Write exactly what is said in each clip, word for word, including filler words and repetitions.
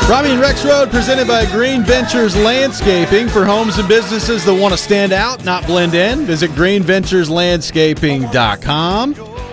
Robbie and Rex Road, presented by Green Ventures Landscaping. For homes and businesses that want to stand out, not blend in, visit green ventures landscaping dot com.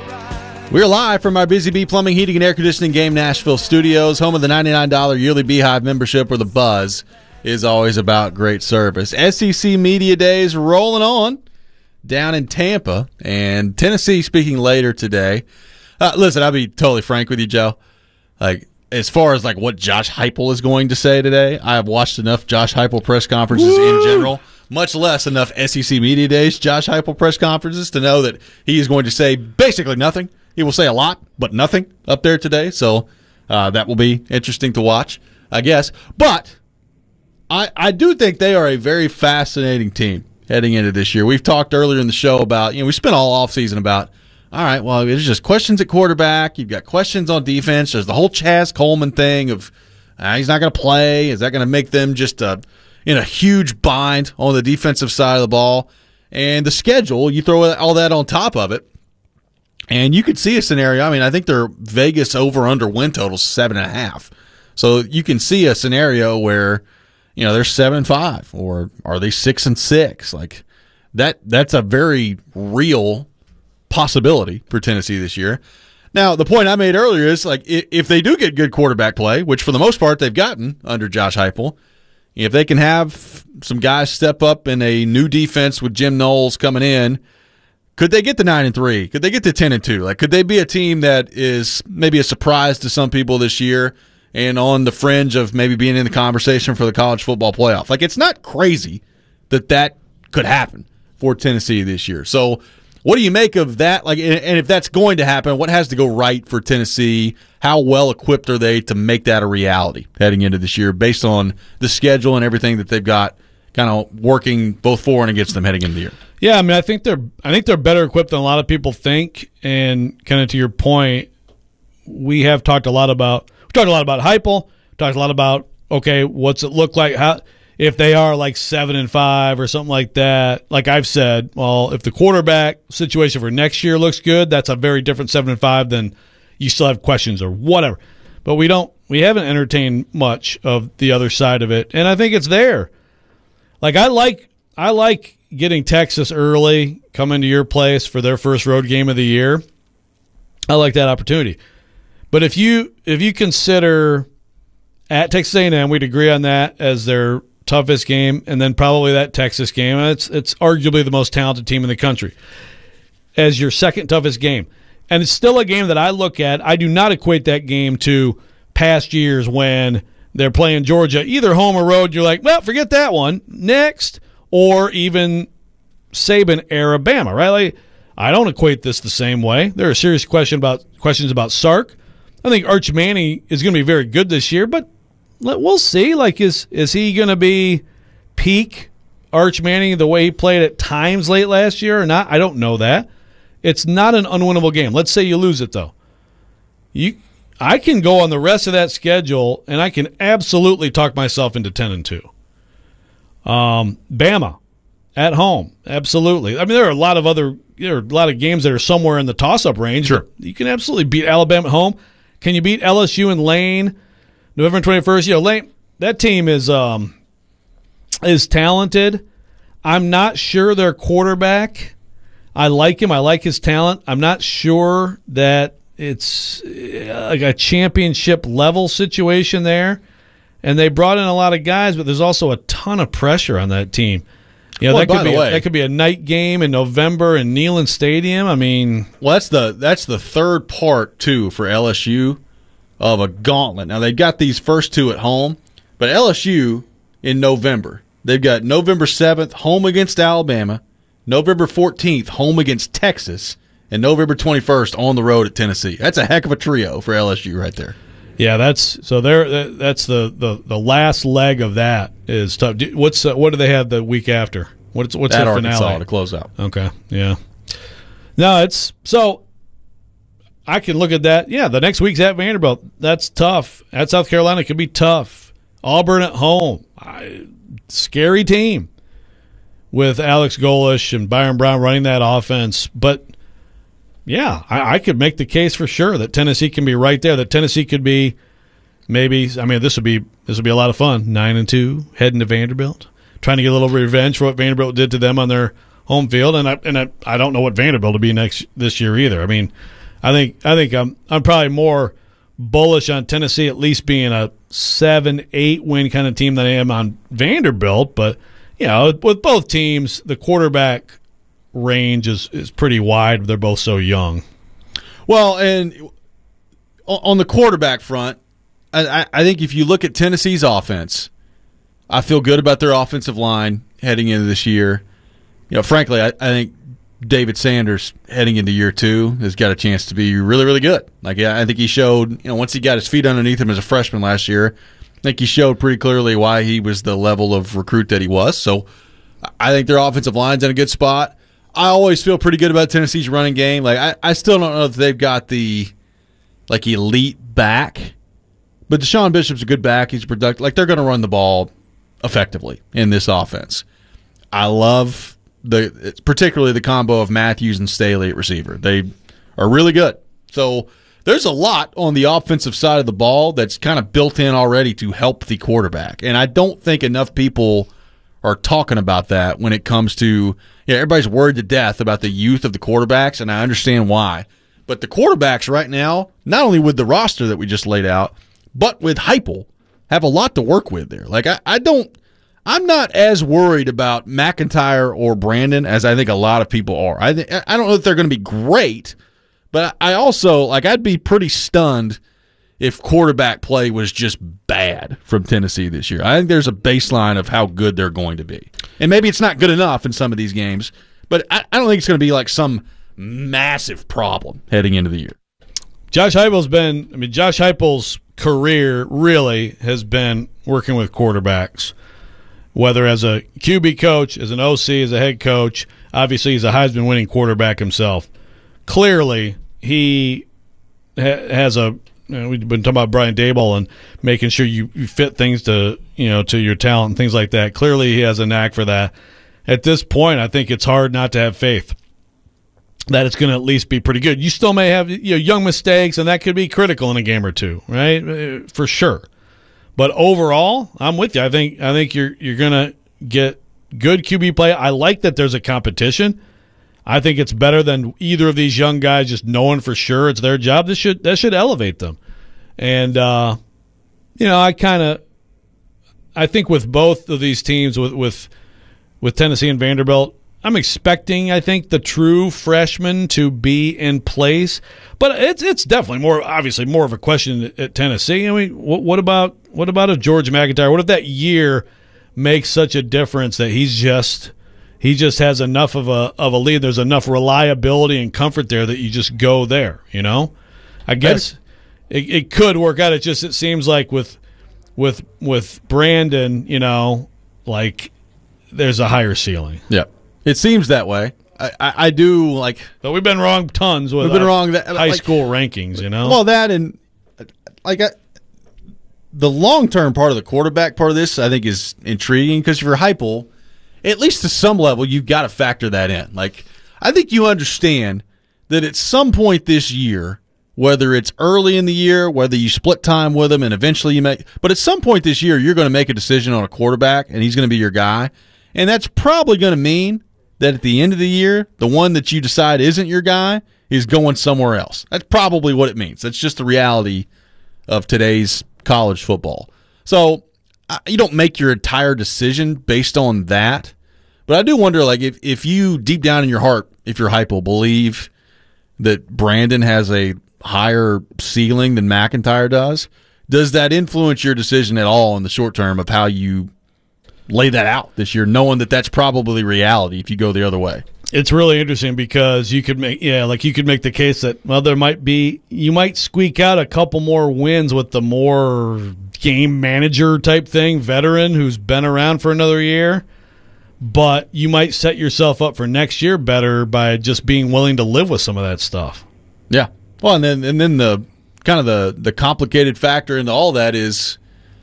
We're live from our Busy Bee Plumbing, Heating, and Air Conditioning Game Nashville studios, home of the ninety-nine dollars yearly Beehive membership, where the buzz is always about great service. S E C Media Days rolling on down in Tampa, and Tennessee speaking later today. Uh, listen, I'll be totally frank with you, Joe. Like, as far as like what Josh Heupel is going to say today, I have watched enough Josh Heupel press conferences Woo! in general, much less enough S E C Media Days Josh Heupel press conferences to know that he is going to say basically nothing. He will say a lot, but nothing up there today. So uh, that will be interesting to watch, I guess. But I, I do think they are a very fascinating team heading into this year. We've talked earlier in the show about, you know, we spent all offseason about, all right, well, there's just questions at quarterback. You've got questions on defense. There's the whole Chaz Coleman thing of uh, he's not going to play. Is that going to make them just uh, in a huge bind on the defensive side of the ball? And the schedule, you throw all that on top of it, and you could see a scenario. I mean, I think their Vegas over-under win total is seven and a half. So you can see a scenario where, you know, they're seven and five, or are they six and six? Like that. That's a very real possibility for Tennessee this year. Now, the point I made earlier is, like, if they do get good quarterback play, which for the most part they've gotten under Josh Heupel, if they can have some guys step up in a new defense with Jim Knowles coming in, could they get to nine and three? Could they get to ten and two? Like, could they be a team that is maybe a surprise to some people this year and on the fringe of maybe being in the conversation for the college football playoff? Like, it's not crazy that that could happen for Tennessee this year. So, what do you make of that? Like, and if that's going to happen, what has to go right for Tennessee? How well equipped are they to make that a reality heading into this year, based on the schedule and everything that they've got kind of working both for and against them heading into the year? Yeah, I mean, I think they're I think they're better equipped than a lot of people think. And kind of to your point, we have talked a lot about we talked a lot about Heupel, talked a lot about okay, what's it look like? How if they are like seven and five or something like that, like I've said, well, if the quarterback situation for next year looks good, that's a very different seven and five than you still have questions or whatever. But we don't, we haven't entertained much of the other side of it, and I think it's there. Like I like, I like getting Texas early, coming to your place for their first road game of the year. I like that opportunity. But if you if you consider at Texas A and M, we'd agree on that as their toughest game, and then probably that Texas game. It's it's arguably the most talented team in the country as your second toughest game. And it's still a game that I look at. I do not equate that game to past years when they're playing Georgia, either home or road. You're like, well, forget that one. Next. Or even Saban era Bama, right? Like, I don't equate this the same way. There are serious question about, questions about Sark. I think Arch Manning is going to be very good this year, but we'll see. Like, is is he going to be peak Arch Manning the way he played at times late last year or not? I don't know that. It's not an unwinnable game. Let's say you lose it, though. You, I can go on the rest of that schedule, and I can absolutely talk myself into ten and two. Um, Bama at home, absolutely. I mean, there are a lot of other there are a lot of games that are somewhere in the toss-up range. Sure, you can absolutely beat Alabama at home. Can you beat L S U in Lane? November twenty-first, you know, Lane, that team is um, is talented. I'm not sure their quarterback. I like him. I like his talent. I'm not sure that it's like a championship level situation there. And they brought in a lot of guys, but there's also a ton of pressure on that team. You know, well, that could by be the a, way, that could be a night game in November in Neyland Stadium. I mean, well, that's the that's the third part too for L S U of a gauntlet. Now, they've got these first two at home, but L S U in November, they've got November seventh, home against Alabama, November fourteenth, home against Texas, and November twenty-first on the road at Tennessee. That's a heck of a trio for L S U right there. Yeah, that's so there. That's the, the, the last leg of that is tough. What's uh, what do they have the week after? What's what's At their Arkansas finale to close out? Okay, yeah. No, it's so I can look at that. Yeah, the next week's at Vanderbilt. That's tough. At South Carolina could be tough. Auburn at home, I, scary team with Alex Golish and Byron Brown running that offense, but. Yeah, I, I could make the case for sure that Tennessee can be right there, that Tennessee could be maybe I mean this would be this would be a lot of fun. Nine and two, heading to Vanderbilt, trying to get a little revenge for what Vanderbilt did to them on their home field. And I and I, I don't know what Vanderbilt will be next this year either. I mean, I think I think I'm I'm probably more bullish on Tennessee at least being a seven, eight win kind of team than I am on Vanderbilt. But you know, with both teams, the quarterback range is is pretty wide. They're both so young. Well, and on the quarterback front, I, I think if you look at Tennessee's offense, I feel good about their offensive line heading into this year. You know, frankly, I, I think David Sanders heading into year two has got a chance to be really, really good. Like, I think he showed, you know, once he got his feet underneath him as a freshman last year, I think he showed pretty clearly why he was the level of recruit that he was. So I think their offensive line's in a good spot. I always feel pretty good about Tennessee's running game. Like, I, I still don't know if they've got the, like, elite back, but Deshaun Bishop's a good back. He's productive. Like, they're going to run the ball effectively in this offense. I love the particularly the combo of Matthews and Staley at receiver. They are really good. So there's a lot on the offensive side of the ball that's kind of built in already to help the quarterback. And I don't think enough people are talking about that when it comes to, yeah, everybody's worried to death about the youth of the quarterbacks, and I understand why. But the quarterbacks right now, not only with the roster that we just laid out, but with Heupel, have a lot to work with there. Like, I, I don't, I'm not as worried about McIntyre or Brandon as I think a lot of people are. I th- I don't know if they're going to be great, but I also, like, I'd be pretty stunned if quarterback play was just bad from Tennessee this year. I think there's a baseline of how good they're going to be. And maybe it's not good enough in some of these games, but I, I don't think it's going to be like some massive problem heading into the year. Josh Heupel's been, I mean, Josh Heupel's career really has been working with quarterbacks, whether as a Q B coach, as an O C, as a head coach. Obviously, he's a Heisman-winning quarterback himself. Clearly, he ha- has a, you know, we've been talking about Brian Daboll and making sure you, you fit things to, you know, to your talent and things like that. Clearly, he has a knack for that. At this point, I think it's hard not to have faith that it's going to at least be pretty good. You still may have, you know, young mistakes, and that could be critical in a game or two, right? For sure. But overall, I'm with you. I think I think you're you're going to get good Q B play. I like that there's a competition. I think it's better than either of these young guys just knowing for sure it's their job. This should that should elevate them. And uh, you know, I kind of I think with both of these teams, with with with Tennessee and Vanderbilt, I'm expecting, I think, the true freshmen to be in place, but it's it's definitely more obviously more of a question at Tennessee. I mean, what, what about what about if George McIntyre? What if that year makes such a difference that he's just he just has enough of a of a lead? There's enough reliability and comfort there that you just go there. You know, I guess it, it could work out. It just it seems like with with with Brandon, you know, like there's a higher ceiling. Yeah. It seems that way. I, I, I do like. But we've been wrong tons with we've been wrong that, high like, school rankings, you know. Well, that and like I, the long term part of the quarterback part of this, I think, is intriguing because for Heupel, at least to some level, you've got to factor that in. Like, I think you understand that at some point this year, whether it's early in the year, whether you split time with him, and eventually you make, but at some point this year, you're going to make a decision on a quarterback, and he's going to be your guy, and that's probably going to mean that at the end of the year, the one that you decide isn't your guy is going somewhere else. That's probably what it means. That's just the reality of today's college football. So uh, you don't make your entire decision based on that. But I do wonder, like, if, if you deep down in your heart, if you're Heupel, believe that Brandon has a higher ceiling than McIntyre does, does that influence your decision at all in the short term of how you lay that out this year, knowing that that's probably reality if you go the other way? It's really interesting because you could make, yeah, like you could make the case that, well, there might be, you might squeak out a couple more wins with the more game manager type thing, veteran who's been around for another year, but you might set yourself up for next year better by just being willing to live with some of that stuff. Yeah. Well, and then and then the kind of the, the complicated factor into all that is,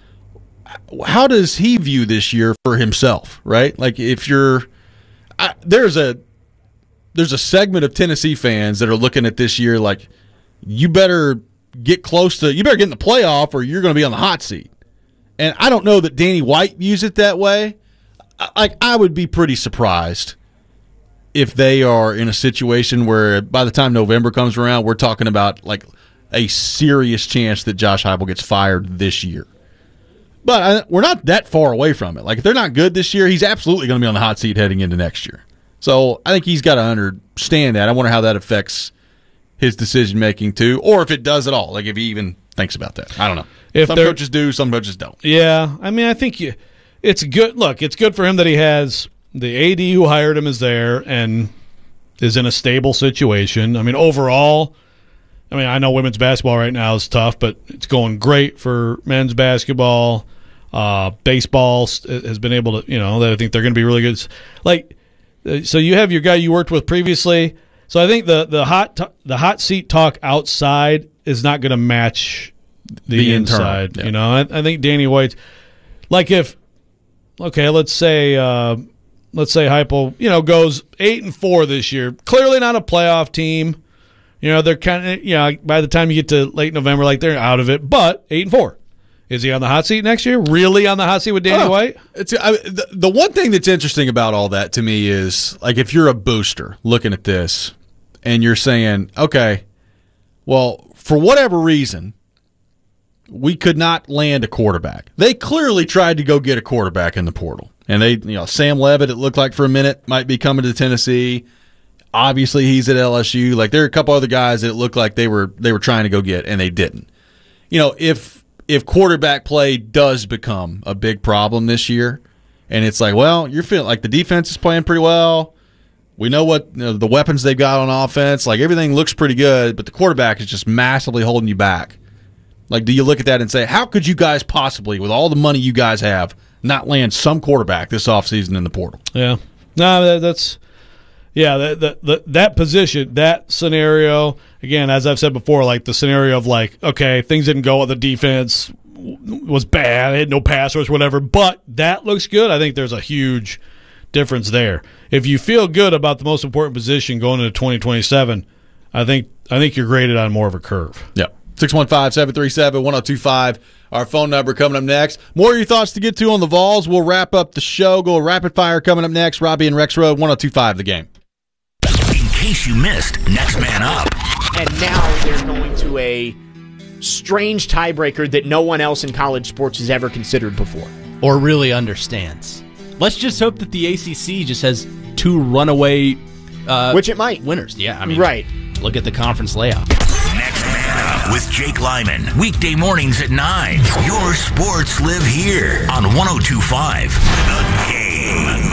how does he view this year for himself, right? Like, if you're I, there's a there's a segment of Tennessee fans that are looking at this year like, you better get close to, you better get in the playoff or you're going to be on the hot seat. And I don't know that Danny White views it that way. Like, I would be pretty surprised if they are in a situation where by the time November comes around, we're talking about like a serious chance that Josh Heupel gets fired this year. But I, we're not that far away from it. Like, if they're not good this year, he's absolutely going to be on the hot seat heading into next year. So I think he's got to understand that. I wonder how that affects his decision-making too, or if it does at all. Like, if he even thinks about that. I don't know. If some coaches do, some coaches don't. Yeah. I mean, I think you, it's good. Look, it's good for him that he has the A D who hired him is there and is in a stable situation. I mean, overall, I mean, I know women's basketball right now is tough, but it's going great for men's basketball. Uh, baseball has been able to, you know, I think they're going to be really good. Like, so you have your guy you worked with previously. So I think the the hot t- the hot seat talk outside is not going to match the, the inside. Yeah. You know, I, I think Danny White, like if, okay, let's say. Uh, Let's say Heupel, you know, goes eight and four this year. Clearly not a playoff team. You know, they're kind of, you know, by the time you get to late November, like they're out of it. But eight and four, is he on the hot seat next year? Really on the hot seat with Danny oh, White? It's I, the, the one thing that's interesting about all that to me is, like, if you're a booster looking at this and you're saying, okay, well, for whatever reason, we could not land a quarterback. They clearly tried to go get a quarterback in the portal. And they, you know, Sam Levitt, it looked like for a minute, might be coming to Tennessee. Obviously, he's at L S U. Like, there are a couple other guys that it looked like they were they were trying to go get, and they didn't. You know, if if quarterback play does become a big problem this year, and it's like, well, you're feeling like the defense is playing pretty well. We know what, you know, the weapons they've got on offense. Like, everything looks pretty good, but the quarterback is just massively holding you back. Like, do you look at that and say, how could you guys possibly, with all the money you guys have, not land some quarterback this offseason in the portal? Yeah. No, that's – yeah, that, that, that, that position, that scenario, again, as I've said before, like the scenario of like, okay, things didn't go, the defense was bad, they had no pass rush, whatever, but that looks good. I think there's a huge difference there. If you feel good about the most important position going into twenty twenty-seven, I think I think you're graded on more of a curve. Yep. six one five, seven three seven, one oh two five. Our phone number coming up next. More of your thoughts to get to on the Vols. We'll wrap up the show. Go rapid fire coming up next. Robbie and Rex Road, one oh two five The Game. In case you missed, next man up. And now they're going to a strange tiebreaker that no one else in college sports has ever considered before. Or really understands. Let's just hope that the A C C just has two runaway uh, Which it might. winners. Yeah, I mean, right. Look at the conference layout. Next Man Up with Jake Lyman. Weekday mornings at nine. Your sports live here on one oh two five The Game.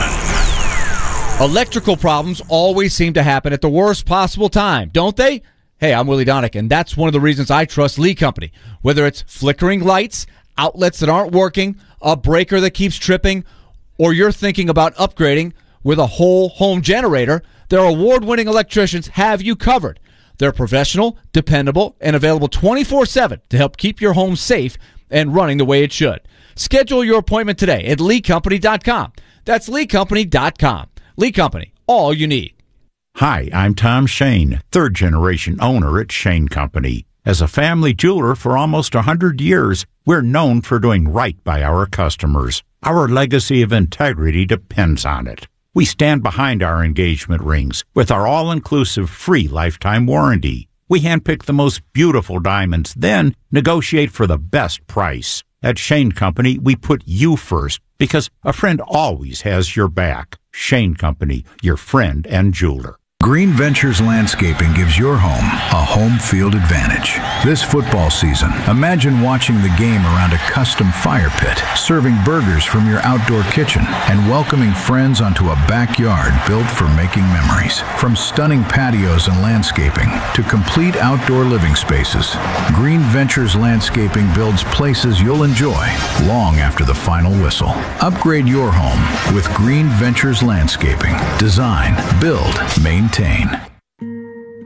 Electrical problems always seem to happen at the worst possible time, don't they? Hey, I'm Willie Donick, and that's one of the reasons I trust Lee Company. Whether it's flickering lights, outlets that aren't working, a breaker that keeps tripping, or you're thinking about upgrading with a whole home generator, their award-winning electricians have you covered. They're professional, dependable, and available twenty-four seven to help keep your home safe and running the way it should. Schedule your appointment today at lee company dot com. That's lee company dot com. Lee Company, all you need. Hi, I'm Tom Shane, third-generation owner at Shane Company. As a family jeweler for almost one hundred years, we're known for doing right by our customers. Our legacy of integrity depends on it. We stand behind our engagement rings with our all-inclusive free lifetime warranty. We handpick the most beautiful diamonds, then negotiate for the best price. At Shane Company, we put you first because a friend always has your back. Shane Company, your friend and jeweler. Green Ventures Landscaping gives your home a home field advantage. This football season, imagine watching the game around a custom fire pit, serving burgers from your outdoor kitchen, and welcoming friends onto a backyard built for making memories. From stunning patios and landscaping to complete outdoor living spaces, Green Ventures Landscaping builds places you'll enjoy long after the final whistle. Upgrade your home with Green Ventures Landscaping. Design, build, maintain.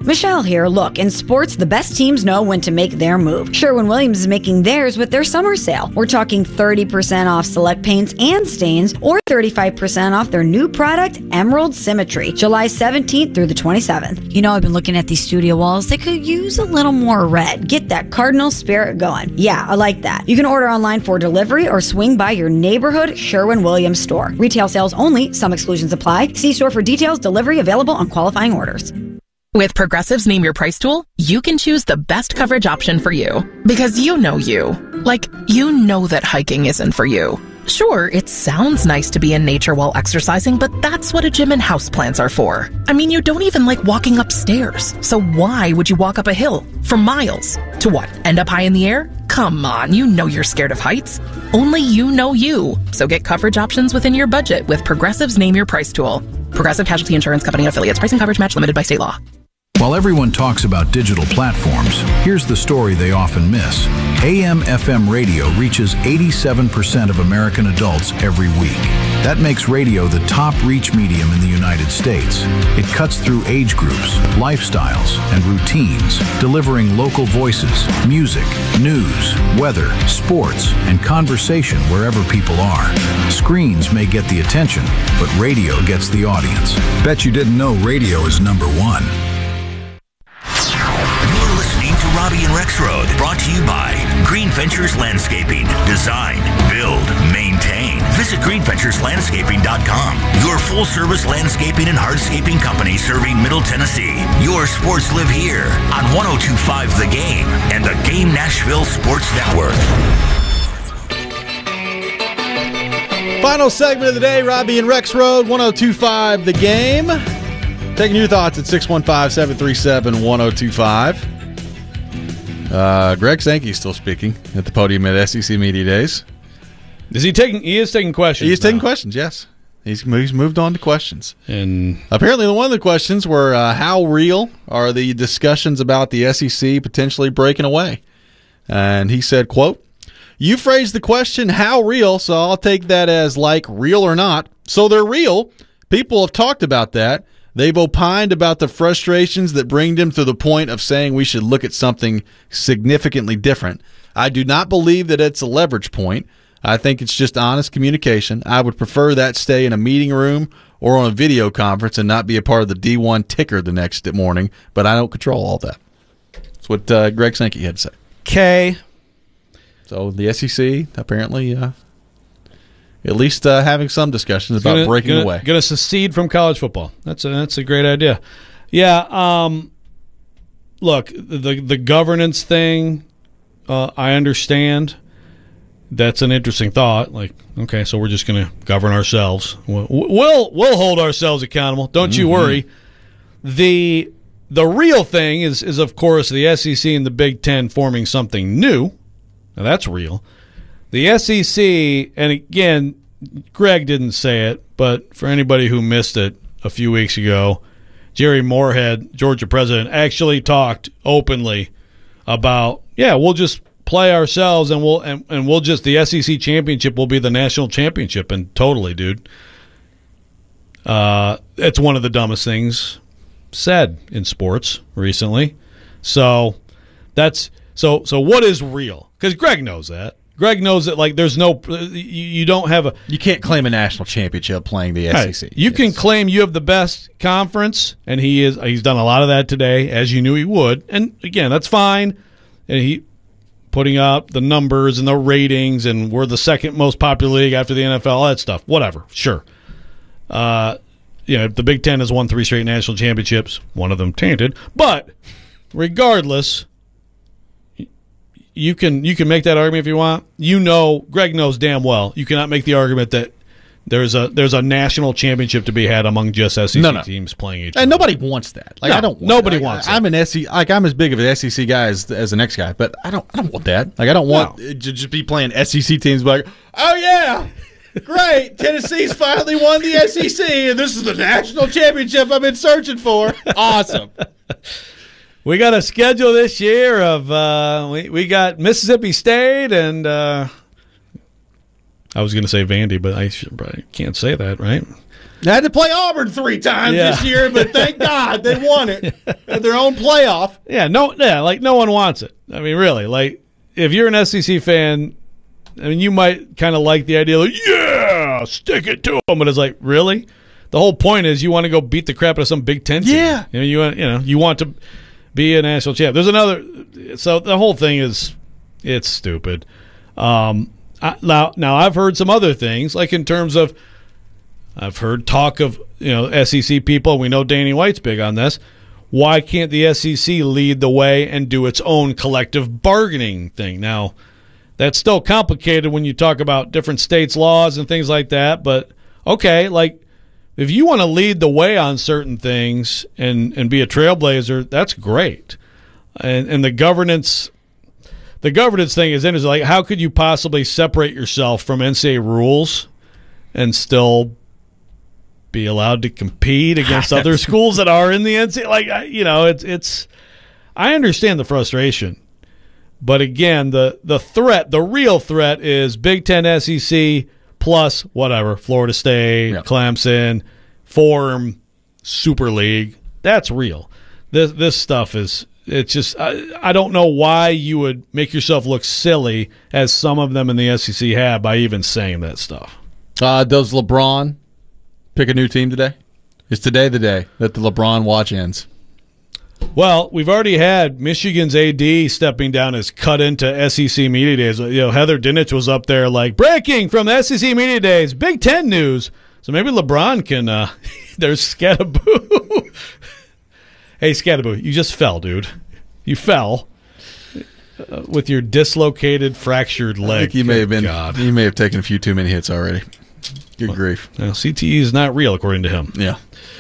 Michelle here. Look, in sports, the best teams know when to make their move. Sherwin-Williams is making theirs with their summer sale. We're talking thirty percent off select paints and stains, or thirty-five percent off their new product, Emerald Symmetry, July seventeenth through the twenty-seventh. You know, I've been looking at these studio walls. They could use a little more red. Get that Cardinal spirit going. Yeah, I like that. You can order online for delivery or swing by your neighborhood Sherwin-Williams store. Retail sales only. Some exclusions apply. See store for details. Delivery available on qualifying orders. With Progressive's Name Your Price tool, you can choose the best coverage option for you. Because you know you. Like, you know that hiking isn't for you. Sure, it sounds nice to be in nature while exercising, but that's what a gym and houseplants are for. I mean, you don't even like walking upstairs. So why would you walk up a hill for miles? To what, end up high in the air? Come on, you know you're scared of heights. Only you know you. So get coverage options within your budget with Progressive's Name Your Price tool. Progressive Casualty Insurance Company and Affiliates. Pricing coverage match limited by state law. While everyone talks about digital platforms, here's the story they often miss. A M F M radio reaches eighty-seven percent of American adults every week. That makes radio the top reach medium in the United States. It cuts through age groups, lifestyles, and routines, delivering local voices, music, news, weather, sports, and conversation wherever people are. Screens may get the attention, but radio gets the audience. Bet you didn't know radio is number one. You're listening to Robbie and Rex Road, brought to you by Green Ventures Landscaping. Design, build, maintain. Visit green ventures landscaping dot com. Your full-service landscaping and hardscaping company serving Middle Tennessee. Your sports live here on one oh two point five The Game and the Game Nashville Sports Network. Final segment of the day, Robbie and Rex Road, one oh two point five The Game. Taking your thoughts at six one five, seven three seven, one oh two five. Uh, Greg Sankey's still speaking at the podium at S E C Media Days. Is he taking? He is taking questions. He is now. taking questions. Yes, he's he's moved on to questions. And apparently, one of the questions were uh, how real are the discussions about the S E C potentially breaking away? And he said, "quote You phrased the question how real, so I'll take that as like real or not. So they're real. People have talked about that." They've opined about the frustrations that bring them to the point of saying we should look at something significantly different. I do not believe that it's a leverage point. I think it's just honest communication. I would prefer that stay in a meeting room or on a video conference and not be a part of the D one ticker the next morning, but I don't control all that. That's what uh, Greg Sankey had to say. Okay. So the S E C apparently uh, at least uh, having some discussions about gonna, breaking gonna, away. Going to secede from college football. That's a, that's a great idea. Yeah. Um, look, the the governance thing, uh, I understand. That's an interesting thought. Like, okay, so we're just going to govern ourselves. We'll, we'll we'll hold ourselves accountable. Don't mm-hmm. you worry. The the real thing is is of course the S E C and the Big Ten forming something new. Now that's real. The S E C, and again, Greg didn't say it, but for anybody who missed it a few weeks ago, Jerry Moorhead, Georgia president, actually talked openly about, yeah, we'll just play ourselves and we'll and, and we'll just the S E C championship will be the national championship. And totally, dude, uh, it's one of the dumbest things said in sports recently. So that's so so. What is real? Because Greg knows that. Greg knows that, like, there's no, you don't have a. You can't claim a national championship playing the S E C. Right. You yes. can claim you have the best conference, and he is. He's done a lot of that today, as you knew he would. And again, that's fine. And he putting up the numbers and the ratings, and we're the second most popular league after the N F L. All that stuff, whatever, sure. Uh, you know, the Big Ten has won three straight national championships. One of them tainted, but regardless. You can you can make that argument if you want. You know, Greg knows damn well you cannot make the argument that there's a there's a national championship to be had among just S E C no, no. teams playing each other. And nobody wants that. Like no, I don't. Want nobody that. wants. I, I'm an S E C. Like I'm as big of an S E C guy as, as the next guy, but I don't. I don't want that. Like I don't want no. to just be playing S E C teams. Like, oh yeah, great, Tennessee's finally won the S E C, and this is the national championship I've been searching for. Awesome. We got a schedule this year of uh, we we got Mississippi State and uh, I was going to say Vandy, but I, should, I can't say that, right? They had to play Auburn three times Yeah. this year, but thank God they won it. At their own playoff. Yeah, no, yeah, like no one wants it. I mean, really, like if you're an S E C fan, I mean, you might kind of like the idea, like, yeah, stick it to them, but it's like, really? The whole point is you want to go beat the crap out of some Big Ten team. Yeah. You know, you want, you know, you want to be a national champ. There's another, so the whole thing is, it's stupid. Um, I, now, now I've heard some other things, like in terms of, I've heard talk of, you know, S E C people. We know Danny White's big on this. Why can't the S E C lead the way and do its own collective bargaining thing? Now, that's still complicated when you talk about different states' laws and things like that. But, okay, like, if you want to lead the way on certain things and, and be a trailblazer, that's great. And and the governance the governance thing is in is like, how could you possibly separate yourself from N C double A rules and still be allowed to compete against other schools that are in the N C double A? Like, you know, it's it's. I understand the frustration, but again, the the threat, the real threat, is Big Ten, S E C plus whatever, Florida State, Yep. Clemson, Forum, Super League. That's real. This this stuff is. It's just I, I don't know why you would make yourself look silly, as some of them in the S E C have, by even saying that stuff. Uh, does LeBron pick a new team today? Is today the day that the LeBron watch ends? Well, we've already had Michigan's A D stepping down as cut into S E C Media Days. You know, Heather Dinich was up there like, breaking from the S E C Media Days, Big Ten news. So maybe LeBron can, uh, there's Scattaboo. Hey, Scattaboo, you just fell, dude. You fell uh, with your dislocated, fractured leg. I think you may have been. God. You may have taken a few too many hits already. Good well, grief. Well, C T E is not real, according to him. Yeah.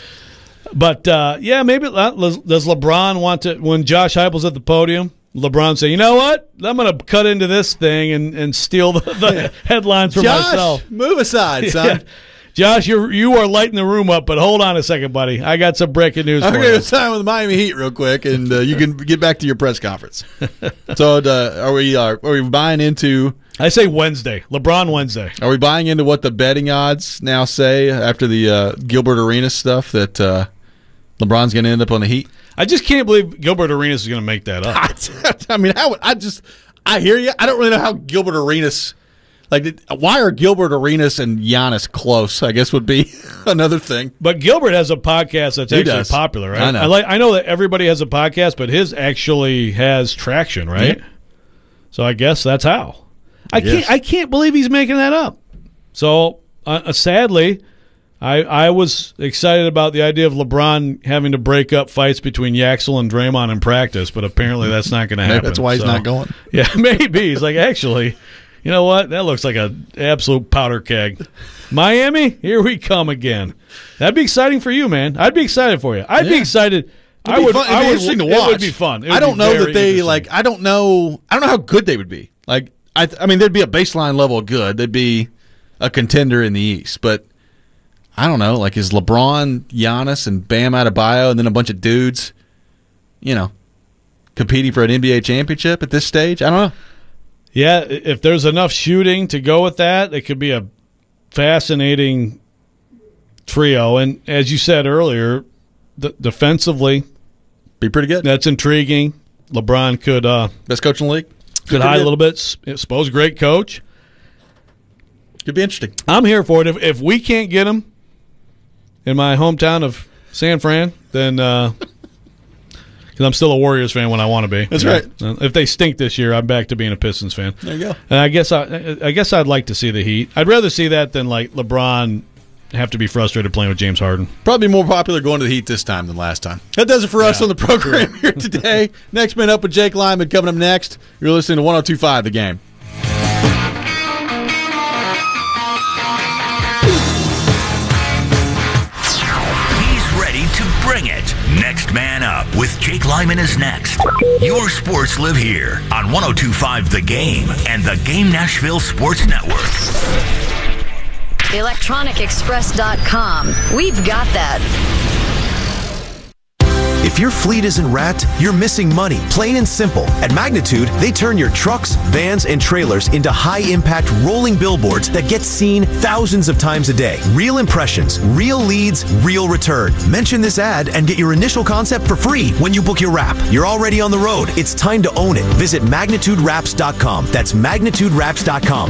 But, uh, yeah, maybe does LeBron want to, when Josh Heupel's at the podium, LeBron say, you know what? I'm going to cut into this thing and, and steal the, the headlines for Josh, myself. Move aside, son. Yeah. Josh, you you are lighting the room up, but hold on a second, buddy. I got some breaking news I'm for going you. to sign with the Miami Heat real quick, and uh, you can get back to your press conference. So, uh, are we uh, are we buying into? I say Wednesday, LeBron Wednesday. Are we buying into what the betting odds now say after the uh, Gilbert Arenas stuff that uh, LeBron's going to end up on the Heat? I just can't believe Gilbert Arenas is going to make that up. I mean, how, I just I hear you. I don't really know how Gilbert Arenas. Like, why are Gilbert Arenas and Giannis close? I guess would be another thing. But Gilbert has a podcast that's He actually does. popular, right? I know. I, like, I know that everybody has a podcast, but his actually has traction, right? Yeah. So I guess that's how. I Yes. can't. I can't believe he's making that up. So uh, sadly, I I was excited about the idea of LeBron having to break up fights between Yaxel and Draymond in practice, but apparently that's not going to happen. Maybe that's why he's So, not going. Yeah, maybe he's like, actually, you know what? That looks like an absolute powder keg. Miami, here we come again. That'd be exciting for you, man. I'd be excited for you. I'd be Yeah. excited. It'd I be would. fun. It'd I be would. interesting to It watch. would be fun. It would I don't be know very that they interesting. like. I don't know. I don't know how good they would be. Like, I. I mean, there'd be a baseline level of good. They'd be a contender in the East, but I don't know. Like, is LeBron, Giannis, and Bam Adebayo, and then a bunch of dudes, you know, competing for an N B A championship at this stage? I don't know. Yeah, if there's enough shooting to go with that, it could be a fascinating trio. And as you said earlier, d- defensively, be pretty good. That's intriguing. LeBron could uh, best coach in the league. Could hide a little bit. I suppose great coach. Could be interesting. I'm here for it. If if we can't get him in my hometown of San Fran, then. Uh, Because I'm still a Warriors fan when I want to be. That's you know? right. If they stink this year, I'm back to being a Pistons fan. There you go. And I guess I, I guess I'd like to see the Heat. I'd rather see that than like LeBron have to be frustrated playing with James Harden. Probably more popular going to the Heat this time than last time. That does it for us Yeah, on the program here today. Next Man Up with Jake Lyman coming up next. You're listening to one oh two point five The Game. Bring it. Next Man Up with Jake Lyman is next. Your sports live here on one oh two point five The Game and the Game Nashville Sports Network. electronic express dot com. We've got that. If your fleet isn't wrapped, you're missing money, plain and simple. At Magnitude, they turn your trucks, vans, and trailers into high-impact rolling billboards that get seen thousands of times a day. Real impressions, real leads, real return. Mention this ad and get your initial concept for free when you book your wrap. You're already on the road. It's time to own it. Visit magnitude wraps dot com. That's magnitude wraps dot com.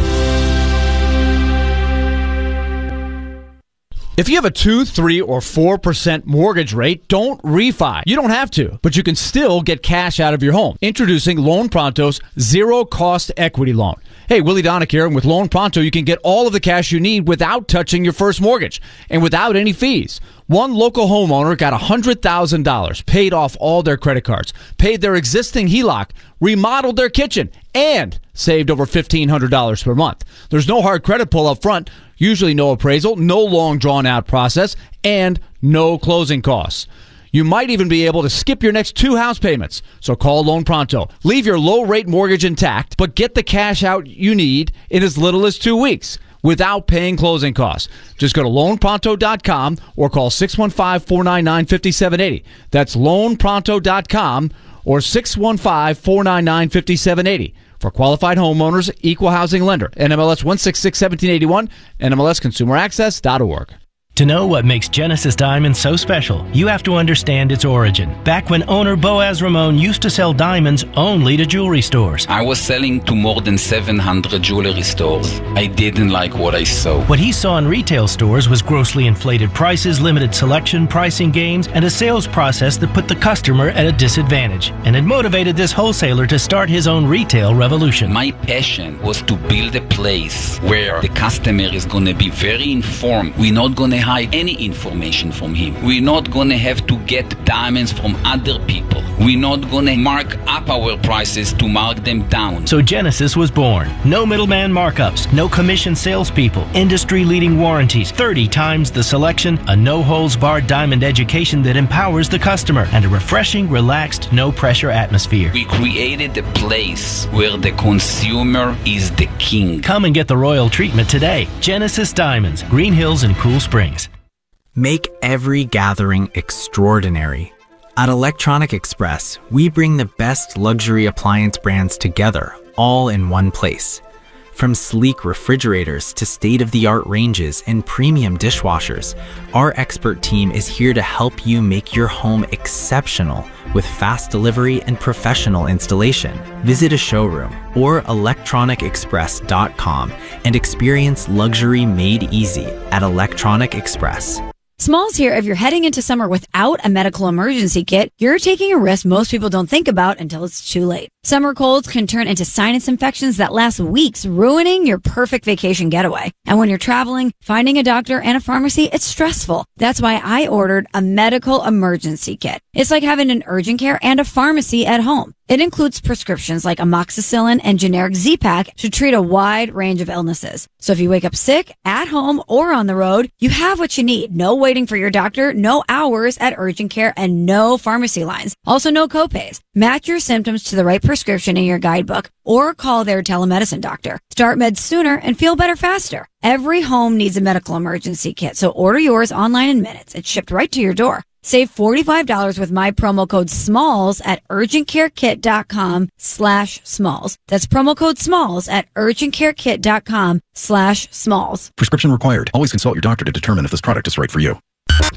If you have a two, three, or four percent mortgage rate, don't refi. You don't have to, but you can still get cash out of your home. Introducing Loan Pronto's zero-cost equity loan. Hey, Willie Donick here, and with Loan Pronto, you can get all of the cash you need without touching your first mortgage and without any fees. One local homeowner got one hundred thousand dollars, paid off all their credit cards, paid their existing H E L O C, remodeled their kitchen, and saved over fifteen hundred dollars per month. There's no hard credit pull up front, usually no appraisal, no long drawn-out process, and no closing costs. You might even be able to skip your next two house payments. So call Loan Pronto. Leave your low-rate mortgage intact, but get the cash out you need in as little as two weeks without paying closing costs. Just go to loan pronto dot com or call six one five, four nine nine, five seven eight zero. That's loan pronto dot com or six one five, four nine nine, five seven eight zero. For qualified homeowners, equal housing lender. N M L S one six six, one seven eight one, N M L S consumer access dot org. To know what makes Genesis Diamonds so special, you have to understand its origin. Back when owner Boaz Ramon used to sell diamonds only to jewelry stores. I was selling to more than seven hundred jewelry stores. I didn't like what I saw. What he saw in retail stores was grossly inflated prices, limited selection, pricing games, and a sales process that put the customer at a disadvantage. And it motivated this wholesaler to start his own retail revolution. My passion was to build a place where the customer is going to be very informed. We're not going to hide any information from him. We're not going to have to get diamonds from other people. We're not going to mark up our prices to mark them down. So Genesis was born. No middleman markups, no commission salespeople, industry-leading warranties, thirty times the selection, a no-holds-barred diamond education that empowers the customer, and a refreshing, relaxed, no-pressure atmosphere. We created a place where the consumer is the king. Come and get the royal treatment today. Genesis Diamonds, Green Hills and Cool Springs. Make every gathering extraordinary. At Electronic Express, we bring the best luxury appliance brands together, all in one place. From sleek refrigerators to state-of-the-art ranges and premium dishwashers, our expert team is here to help you make your home exceptional with fast delivery and professional installation. Visit a showroom or electronic express dot com and experience luxury made easy at Electronic Express. Smalls here. If you're heading into summer without a medical emergency kit, you're taking a risk most people don't think about until it's too late. Summer colds can turn into sinus infections that last weeks, ruining your perfect vacation getaway. And when you're traveling, finding a doctor and a pharmacy, it's stressful. That's why I ordered a medical emergency kit. It's like having an urgent care and a pharmacy at home. It includes prescriptions like amoxicillin and generic Z-Pak to treat a wide range of illnesses. So if you wake up sick, at home, or on the road, you have what you need. No waiting for your doctor, no hours at urgent care, and no pharmacy lines. Also, no copays. Match your symptoms to the right prescription in your guidebook or call their telemedicine doctor. Start meds sooner and feel better faster. Every home needs a medical emergency kit, so order yours online in minutes. It's shipped right to your door. Save forty-five dollars with my promo code SMALLS at urgentcarekit.com slash SMALLS. That's promo code SMALLS at urgentcarekit.com slash SMALLS. Prescription required. Always consult your doctor to determine if this product is right for you.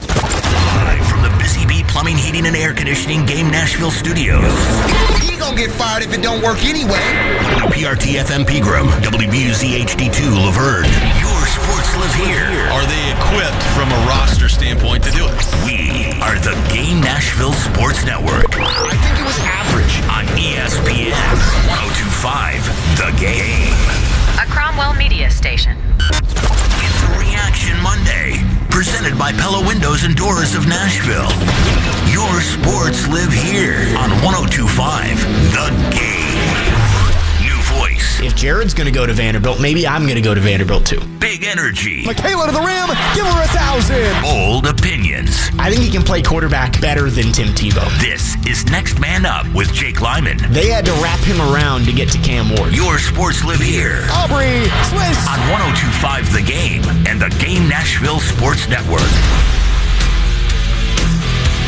Live from the Busy Bee Plumbing, Heating, and Air Conditioning Game Nashville Studios. He gonna get fired if it don't work anyway. W P R T F M Pegram, W B U Z H D two Laverne. Your sports live here. Are they equipped from a roster standpoint to do it? We are the Game Nashville Sports Network. I think it was average. On E S P N one oh two point five, The Game. A Cromwell Media Station. It's Reaction Monday, presented by Pella Windows and Doors of Nashville. Your sports live here on one oh two point five, The Game. New voice. If Jared's going to go to Vanderbilt, maybe I'm going to go to Vanderbilt too. Big energy. Michaela to the rim. Give her a thousand. Bold opinions. I think he can play quarterback better than Tim Tebow. This is Next Man Up with Jake Lyman. They had to wrap him around to get to Cam Ward. Your sports live here. Aubrey Swiss. On one oh two point five The Game and the Game Nashville Sports Network.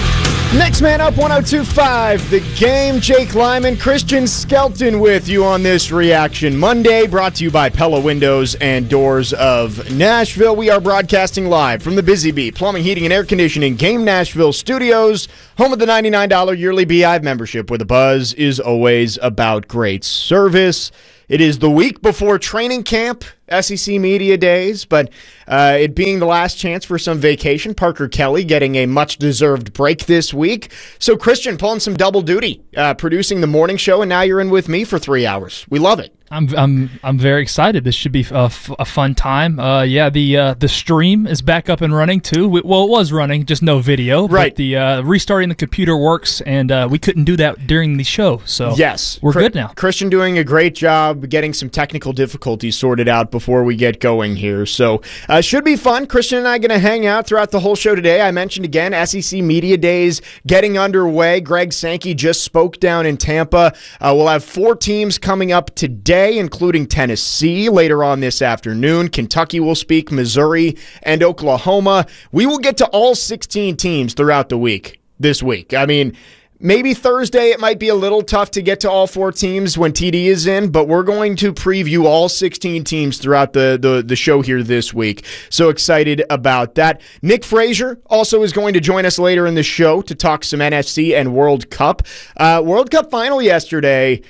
Next man up, one oh two point five, The Game. Jake Lyman, Christian Skelton with you on this Reaction Monday, brought to you by Pella Windows and Doors of Nashville. We are broadcasting live from the Busy Bee Plumbing, Heating, and Air Conditioning Game Nashville studios, home of the ninety-nine dollars yearly Beehive membership, where the buzz is always about great service. It is the week before training camp, S E C Media Days, but uh, it being the last chance for some vacation, Parker Kelly getting a much-deserved break this week. So, Christian, pulling some double duty, uh, producing the morning show, and now you're in with me for three hours. We love it. I'm I'm I'm very excited. This should be a, f- a fun time. Uh, yeah, the uh, the stream is back up and running too. We, well, it was running, just no video. Right. But the uh, restarting the computer works, and uh, we couldn't do that during the show. So yes, we're Cr- good now. Christian doing a great job getting some technical difficulties sorted out before we get going here. So uh, should be fun. Christian and I are going to hang out throughout the whole show today. I mentioned again, S E C Media Days getting underway. Greg Sankey just spoke down in Tampa. Uh, we'll have four teams coming up today, including Tennessee later on this afternoon. Kentucky will speak, Missouri, and Oklahoma. We will get to all sixteen teams throughout the week this week. I mean, maybe Thursday it might be a little tough to get to all four teams when T D is in, but we're going to preview all sixteen teams throughout the, the, the show here this week. So excited about that. Nick Frazier also is going to join us later in the show to talk some N F C and World Cup. Uh, World Cup final yesterday,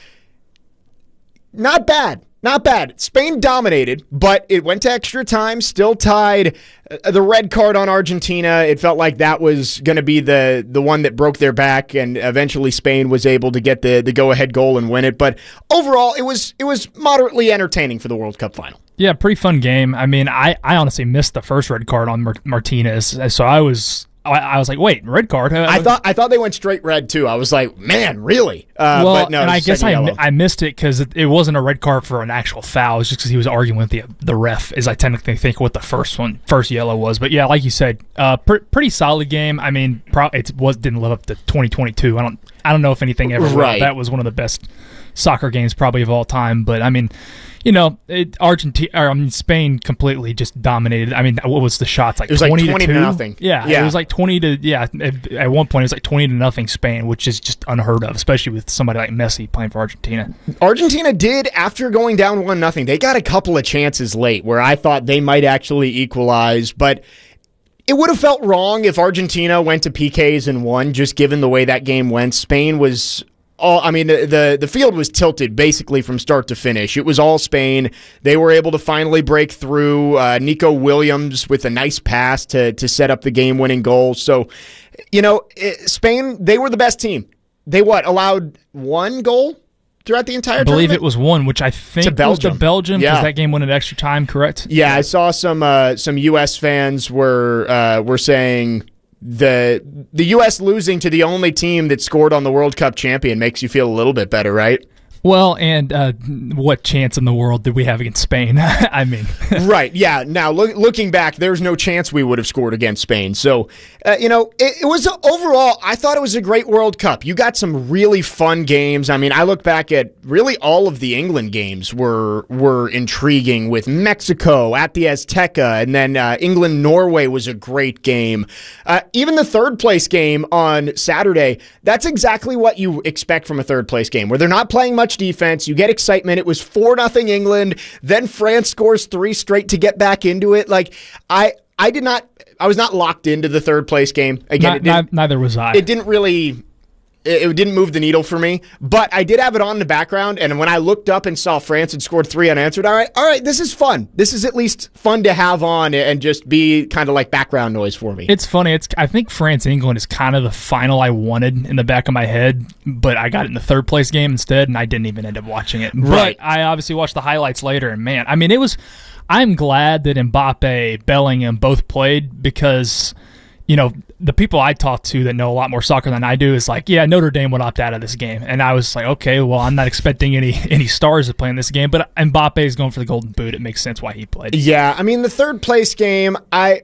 not bad. Not bad. Spain dominated, but it went to extra time, still tied. Uh, the red card on Argentina, it felt like that was going to be the, the one that broke their back, and eventually Spain was able to get the, the go-ahead goal and win it. But overall, it was it was moderately entertaining for the World Cup final. Yeah, pretty fun game. I mean, I, I honestly missed the first red card on Mar- Martinez, so I was... I was like, wait, red card? I thought I thought they went straight red, too. I was like, man, really? Uh, well, but no, and I guess I, yellow. I missed it because it, it wasn't a red card for an actual foul. It was just because he was arguing with the the ref, as I technically think what the first one, first yellow was. But yeah, like you said, uh, pr- pretty solid game. I mean, pro- it was didn't live up to twenty twenty-two. I don't I don't know if anything ever. Right. That was one of the best soccer games probably of all time. But I mean, you know, it, Argentina, or I mean, Spain completely just dominated. I mean, what was the shots? Like it was twenty, like twenty to, to two? nothing. Yeah, yeah, it was like twenty to yeah. At, at one point, it was like twenty to nothing Spain, which is just unheard of, especially with somebody like Messi playing for Argentina. Argentina did, after going down one nothing, they got a couple of chances late where I thought they might actually equalize, but it would have felt wrong if Argentina went to P Ks and won, just given the way that game went. Spain was all, I mean, the, the the field was tilted basically from start to finish. It was all Spain. They were able to finally break through. Uh, Nico Williams with a nice pass to to set up the game-winning goal. So, you know, it, Spain, they were the best team. They, what, allowed one goal throughout the entire I believe tournament? it was one, which I think to Belgium. was to Belgium, because Yeah. that game went in extra time, correct? Yeah, I saw some uh, some U S fans were uh, were saying the the U S losing to the only team that scored on the World Cup champion makes you feel a little bit better, right? Well, and uh, what chance in the world did we have against Spain? I mean, right? Yeah. Now, look, looking back, there's no chance we would have scored against Spain. So, uh, you know, it, it was overall. I thought it was a great World Cup. You got some really fun games. I mean, I look back at really all of the England games were were intriguing. With Mexico at the Azteca, and then uh, England Norway was a great game. Uh, even the third place game on Saturday. That's exactly what you expect from a third place game, where they're not playing much defense. You get excitement. It was four nothing England. Then France scores three straight to get back into it. Like, I I did not, I was not locked into the third place game. Again, not, it didn't, neither was I. It didn't really, it, it didn't move the needle for me, but I did have it on in the background. And when I looked up and saw France had scored three unanswered, all right, all right, this is fun. This is at least fun to have on and just be kind of like background noise for me. It's funny. It's I think France-England is kind of the final I wanted in the back of my head, but I got it in the third place game instead, and I didn't even end up watching it. Right. But I obviously watched the highlights later, and man, I mean, it was. I'm glad that Mbappe, Bellingham both played, because, you know, the people I talk to that know a lot more soccer than I do is like, yeah, Notre Dame would opt out of this game. And I was like, okay, well, I'm not expecting any any stars to play in this game, but Mbappe is going for the Golden Boot. It makes sense why he played. Yeah, I mean, the third place game, I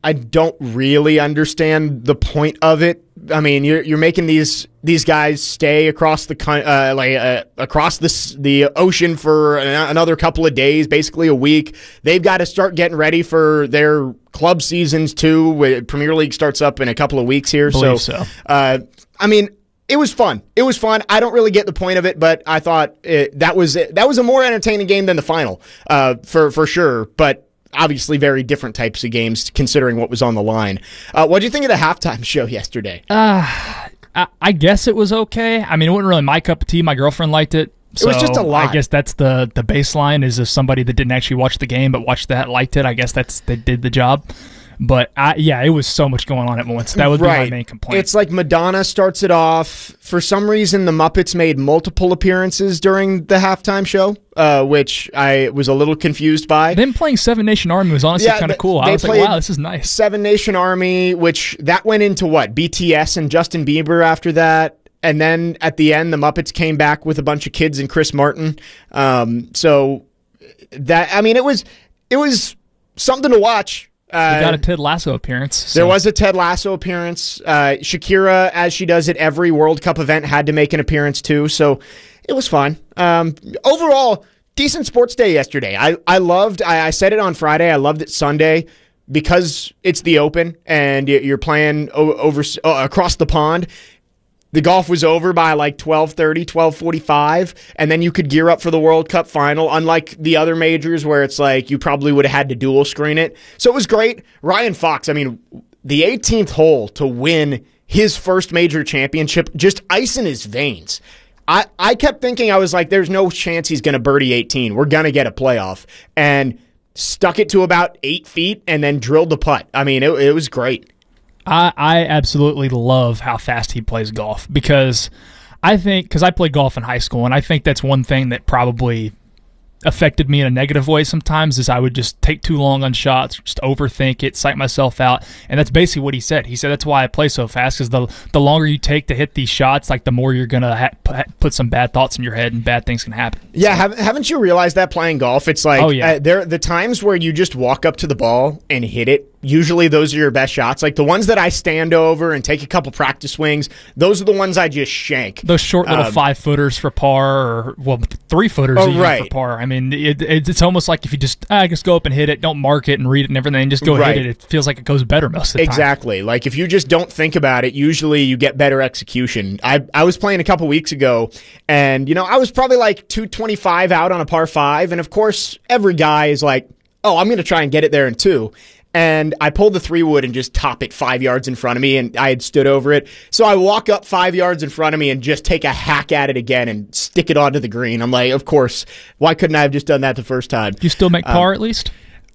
I don't really understand the point of it. I mean, you're you're making these these guys stay across the uh, like uh, across the the ocean for an, another couple of days, basically a week. They've got to start getting ready for their club seasons too. Premier League starts up in a couple of weeks here, so, so. Uh, I mean, it was fun. It was fun. I don't really get the point of it, but I thought it, that was that was a more entertaining game than the final, uh, for for sure. But obviously, very different types of games considering what was on the line. Uh, what do you think of the halftime show yesterday? Uh, I, I guess it was okay. I mean, it wasn't really my cup of tea. My girlfriend liked it. So it was just a lot. I guess that's the the baseline. Is if somebody that didn't actually watch the game but watched that liked it. I guess that's they did the job. But I, yeah, it was so much going on at once. That would right. be my main complaint. It's like Madonna starts it off. For some reason, the Muppets made multiple appearances during the halftime show, uh, which I was a little confused by. Them playing Seven Nation Army was honestly yeah, kind of cool. I was like, wow, this is nice. Seven Nation Army, which that went into what? B T S and Justin Bieber after that. And then at the end, the Muppets came back with a bunch of kids and Chris Martin. Um, so that I mean, it was it was something to watch. Uh, we got a Ted Lasso appearance. So. There was a Ted Lasso appearance. Uh, Shakira, as she does at every World Cup event, had to make an appearance too. So it was fun. Um, overall, decent sports day yesterday. I, I loved, I, I said it on Friday, I loved it Sunday because it's the Open and you're playing over uh, across the pond. The golf was over by like twelve thirty, twelve forty-five, and then you could gear up for the World Cup final, unlike the other majors where it's like you probably would have had to dual screen it. So it was great. Ryan Fox, I mean, the eighteenth hole to win his first major championship, just ice in his veins. I, I kept thinking, I was like, there's no chance he's going to birdie eighteen. We're going to get a playoff. And stuck it to about eight feet and then drilled the putt. I mean, it, it was great. I, I absolutely love how fast he plays golf because I think, because I played golf in high school, and I think that's one thing that probably affected me in a negative way sometimes is I would just take too long on shots, just overthink it, psych myself out, and that's basically what he said. He said that's why I play so fast because the the longer you take to hit these shots, like the more you're gonna ha- put some bad thoughts in your head and bad things can happen. Yeah, so. haven't you realized that playing golf? It's like oh, yeah. uh, there the times where you just walk up to the ball and hit it. Usually those are your best shots. Like the ones that I stand over and take a couple practice swings, those are the ones I just shank. Those short little um, five footers for par, or well, three footers oh, even right. for par. I mean, it, it, it's almost like if you just ah, just go up and hit it, don't mark it and read it and everything, just go right. hit it. It feels like it goes better most of the exactly. time. Like if you just don't think about it, usually you get better execution. I I was playing a couple weeks ago, and you know I was probably like two twenty-five out on a par five, and of course every guy is like, oh, I'm going to try and get it there in two. And I pulled the three wood and just top it five yards in front of me, and I had stood over it. So I walk up five yards in front of me and just take a hack at it again and stick it onto the green. I'm like, of course, why couldn't I have just done that the first time? Do you still make par um, at least?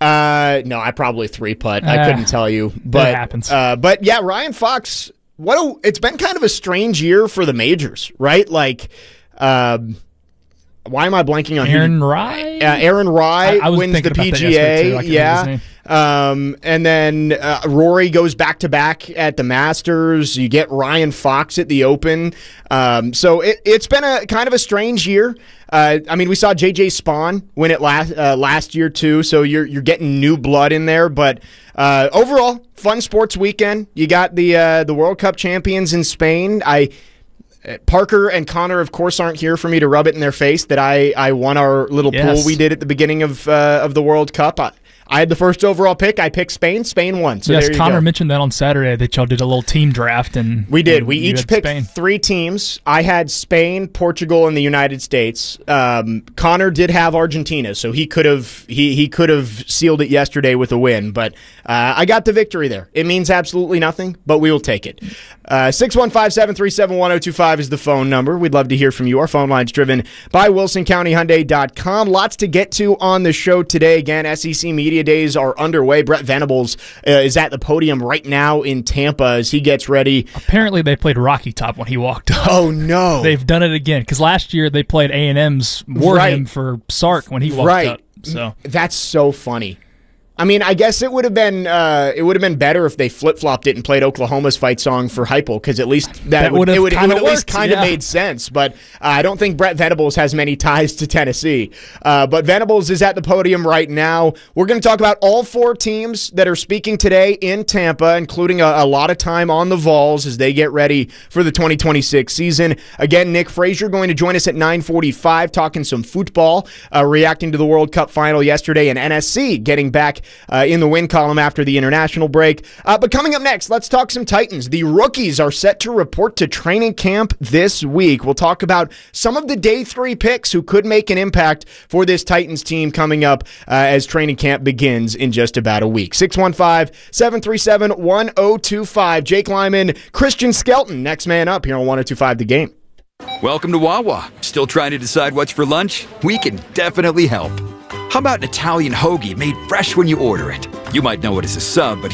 Uh, no, I probably three putt. Uh, I couldn't tell you, but it happens. Uh, but yeah, Ryan Fox. What a, it's been kind of a strange year for the majors, right? Like, um. Why am I blanking on Aaron who? Rai? Uh, Aaron Rai I, I was wins the P G A, yeah. Um, and then uh, Rory goes back to back at the Masters. You get Ryan Fox at the Open. Um, so it, it's been a kind of a strange year. Uh, I mean, we saw J J Spaun win it last uh, last year too. So you're you're getting new blood in there. But uh, overall, fun sports weekend. You got the uh, the World Cup champions in Spain. I. Parker and Connor, of course, aren't here for me to rub it in their face that I, I won our little yes. pool we did at the beginning of uh, of the World Cup. I, I had the first overall pick. I picked Spain. Spain won. So yes, there you Connor go. mentioned that on Saturday that y'all did a little team draft, and we did. And we each picked Spain. three teams. I had Spain, Portugal, and the United States. Um, Connor did have Argentina, so he could have he he could have sealed it yesterday with a win. But uh, I got the victory there. It means absolutely nothing, but we will take it. Uh, six one five, seven three seven, one oh two five is the phone number. We'd love to hear from you. Our phone line's driven by Wilson County Hyundai dot com. Lots to get to on the show today. Again, S E C Media Days are underway. Brett Venables uh, is at the podium right now in Tampa as he gets ready. Apparently, they played Rocky Top when he walked up. Oh, no. They've done it again because last year they played A and M's War right. Hymn for Sark when he walked right. up. So That's so funny. I mean, I guess it would have been uh, it would have been better if they flip flopped it and played Oklahoma's fight song for Heupel, because at least that, That would, would've it would, it would kinda at least worked, kind of yeah. made sense. But uh, I don't think Brett Venables has many ties to Tennessee. Uh, but Venables is at the podium right now. We're going to talk about all four teams that are speaking today in Tampa, including a, a lot of time on the Vols as they get ready for the twenty twenty-six season. Again, Nick Frazier going to join us at nine forty-five, talking some football, uh, reacting to the World Cup final yesterday, and N S C getting back uh, in the win column after the international break. Uh, but coming up next, let's talk some Titans. The rookies are set to report to training camp this week. We'll talk about some of the day three picks who could make an impact for this Titans team coming up uh, as training camp begins in just about a week. six one five, seven three seven, one oh two five. Jake Lyman, Christian Skelton, next man up here on one oh two five The Game. Welcome to Wawa. Still trying to decide what's for lunch? We can definitely help. How about an Italian hoagie made fresh when you order it? You might know it as a sub, but